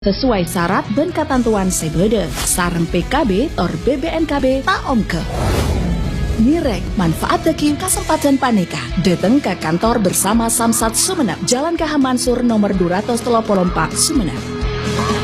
sesuai syarat dan ketentuan sebede. Sareng PKB tor BBNKB tak omke. Nirek manfaat deki kesempatan paneka. Datang ke kantor bersama Samsat Sumenep, Jalan KH Mansur nomor 234 Sumenep.